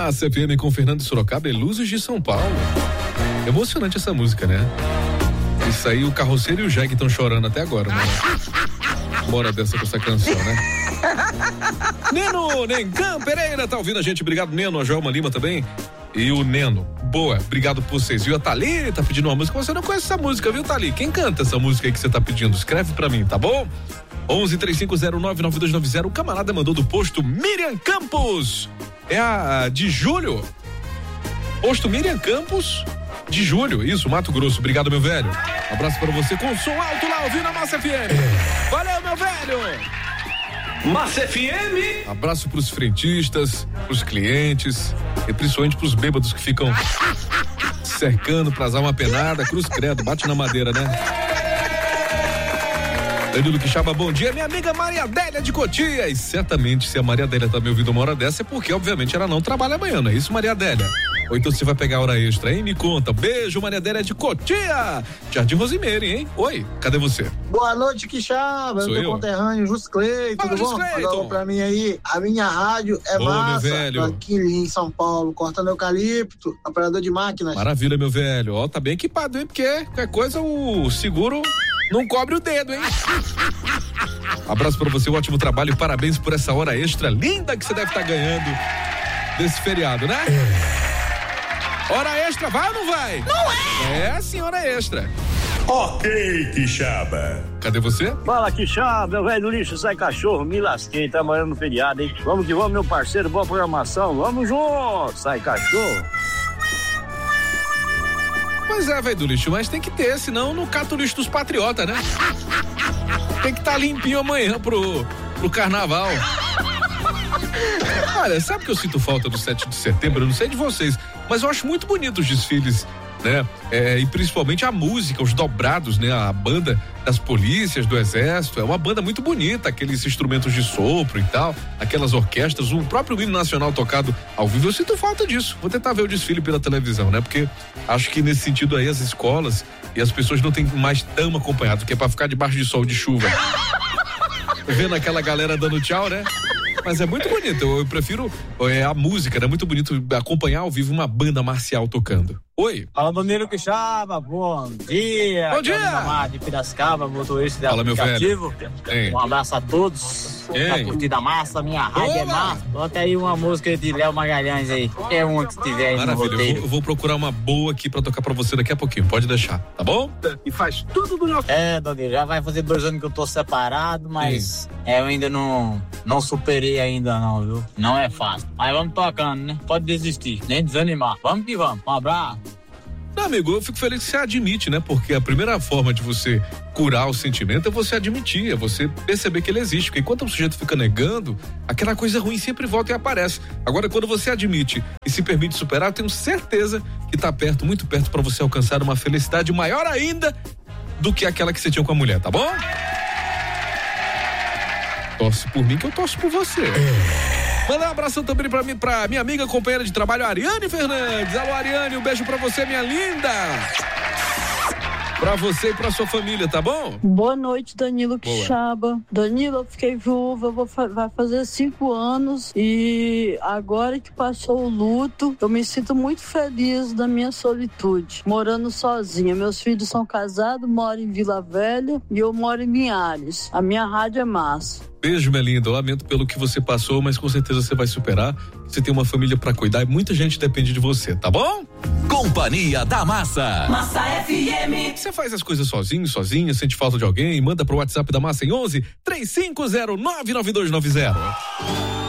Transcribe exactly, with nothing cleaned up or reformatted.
Massa F M com Fernando Sorocaba e Luzes de São Paulo. Emocionante essa música, né? Isso aí, o Carroceiro e o Jeg estão chorando até agora, né? Bora dessa com essa canção, né? Neno, Nencam Pereira tá ouvindo a gente, obrigado Neno, a Joelma Lima também e o Neno, boa, obrigado por vocês. E a Thali tá pedindo uma música, você não conhece essa música, viu Thali? Quem canta essa música aí que você tá pedindo? Escreve pra mim, tá bom? onze, três cinco zero nove, nove dois nove zero, o camarada mandou do posto Miriam Campos, é a de julho, posto Miriam Campos de julho, isso, Mato Grosso, obrigado meu velho, abraço pra você com o som alto lá, ouvindo a Massa F M, valeu meu velho. Massa F M. Abraço pros frentistas, pros clientes e principalmente pros bêbados que ficam cercando pra dar uma penada, cruz credo, bate na madeira, né? Danilo Quixaba, bom dia, minha amiga Maria Adélia de Cotia. E certamente se a Maria Adélia tá me ouvindo uma hora dessa é porque obviamente ela não trabalha amanhã, não é isso, Maria Adélia? Ou então você vai pegar a hora extra, hein? Me conta. Beijo, Maria Adélia de Cotia. Jardim Rosimeire, hein? Oi, cadê você? Boa noite, Quixaba. Sou meu eu? Conterrâneo, Jus Cleiton, tudo bom? Falou pra mim aí. A minha rádio é Boa, massa. meu velho. Aqui em São Paulo, cortando eucalipto, operador de máquinas. Maravilha, meu velho. Ó, tá bem equipado, hein? Porque qualquer coisa o seguro não cobre o dedo, hein? Abraço pra você, um ótimo trabalho e parabéns por essa hora extra linda que você deve estar ganhando desse feriado, né? Hora extra, vai ou não vai? Não é! É sim, hora extra. Ok, Quixaba. Cadê você? Fala, Quixaba, meu velho do lixo, sai cachorro, me lasquei, trabalhando no feriado, hein? Vamos que vamos, meu parceiro, boa programação, vamos junto, sai cachorro. Pois é, velho do lixo, mas tem que ter, senão não cata o lixo dos patriotas, né? Tem que estar tá limpinho amanhã pro, pro carnaval. Olha, sabe que eu sinto falta do sete de setembro? Eu não sei de vocês, mas eu acho muito bonito os desfiles, né? É, e principalmente a música, os dobrados, né? A banda das polícias, do exército, é uma banda muito bonita, aqueles instrumentos de sopro e tal, aquelas orquestras, o próprio hino nacional tocado ao vivo, eu sinto falta disso. Vou tentar ver o desfile pela televisão, né? Porque acho que nesse sentido aí as escolas e as pessoas não têm mais tão acompanhado, que é pra ficar debaixo de sol, de chuva. Vendo aquela galera dando tchau, né? Mas é muito bonito, eu, eu prefiro é, a música, é muito bonito acompanhar ao vivo uma banda marcial tocando. Oi. Fala, Danilo Quixaba, bom dia. Bom dia. De Piracicaba, motorista de Fala, aplicativo. meu velho. Um abraço a todos. Ei. A curtida massa, minha rádio Olá. é massa. Bota aí uma música de Léo Magalhães aí. É uma que tiver aí no Maravilha, eu roteiro. vou, eu vou procurar uma boa aqui pra tocar pra você daqui a pouquinho, pode deixar, tá bom? E faz tudo do nosso. É, Danilo, já vai fazer dois anos que eu tô separado, mas é, eu ainda não, não superei ainda não, viu? Não é fácil. Mas vamos tocando, né? Pode desistir, nem desanimar. Vamos que vamos. Um abraço. Não, amigo, eu fico feliz que você admite, né? Porque a primeira forma de você curar o sentimento é você admitir, é você perceber que ele existe. Porque enquanto o sujeito fica negando, aquela coisa ruim sempre volta e aparece. Agora, quando você admite e se permite superar, eu tenho certeza que tá perto, muito perto, pra você alcançar uma felicidade maior ainda do que aquela que você tinha com a mulher, tá bom? Torce por mim que eu torço por você. Mandar um abração também pra, mim, pra minha amiga, companheira de trabalho, Ariane Fernandes. Alô, Ariane, um beijo pra você, minha linda. Pra você e pra sua família, tá bom? Boa noite, Danilo Quixaba. Danilo, eu fiquei viúva, vou fa- vai fazer cinco anos e agora que passou o luto, eu me sinto muito feliz da minha solitude, morando sozinha. Meus filhos são casados, moram em Vila Velha e eu moro em Linhares. A minha rádio é massa. Beijo, minha linda. Eu lamento pelo que você passou, mas com certeza você vai superar. Você tem uma família pra cuidar e muita gente depende de você, tá bom? Companhia da Massa. Massa F M. Você faz as coisas sozinho, sozinha, sente falta de alguém? Manda pro WhatsApp da Massa em onze, três cinco zero nove, nove dois nove zero.